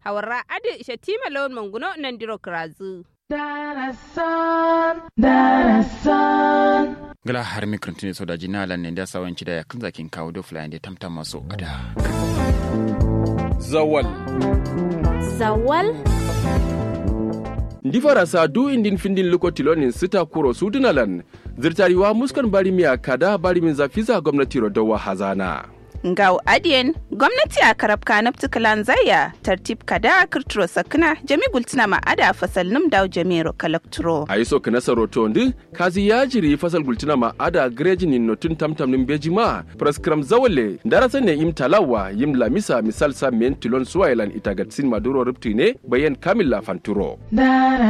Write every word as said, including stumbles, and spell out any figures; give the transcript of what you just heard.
Hawarra adi shatima lawan manguno nan diro krazu. Gala har mikrantine so da jina lan ne da sawanci da yakin zakin kawo do fly da tamtam maso ada. Zawal. Zawal. Ndi farasa du indin findin luko tilonin sita kuro sudunalan. Zirtariwa muskan bari miya kada bari min zafiza gwamnati rodawa hazana. Ngau adiyen gwamnati a karab kanab tukalan zaya tartib kada kirturo sakna jami gultina ma ada fasal num daw jamiro kalakturo. A yi so kana saroto ndi kazi ya jiri fasal gultina ma ada grejinin notun tamtam nin bejima praskram zawale darasa ne im talawa yim lamisa misal sa men tilon suwailan itagatsin maduro rupti ne bayan kamilla fanturo.